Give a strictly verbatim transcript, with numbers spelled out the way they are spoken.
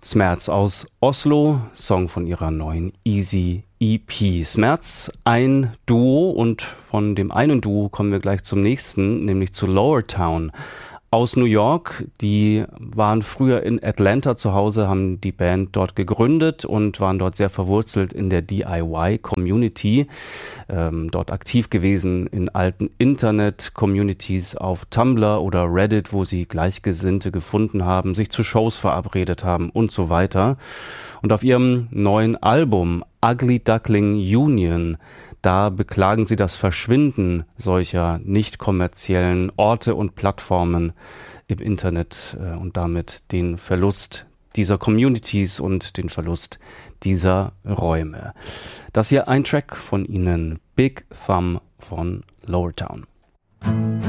Smerz aus Oslo, Song von ihrer neuen Easy E P. Smerz, ein Duo, und von dem einen Duo kommen wir gleich zum nächsten, nämlich zu Lowertown aus New York. Die waren früher in Atlanta zu Hause, haben die Band dort gegründet und waren dort sehr verwurzelt in der D I Y-Community, ähm, dort aktiv gewesen in alten Internet-Communities auf Tumblr oder Reddit, wo sie Gleichgesinnte gefunden haben, sich zu Shows verabredet haben und so weiter. Und auf ihrem neuen Album Ugly Duckling Union, da beklagen sie das Verschwinden solcher nicht kommerziellen Orte und Plattformen im Internet äh, und damit den Verlust dieser Communities und den Verlust dieser Räume. Das hier ein Track von ihnen, Big Thumb von Lowertown.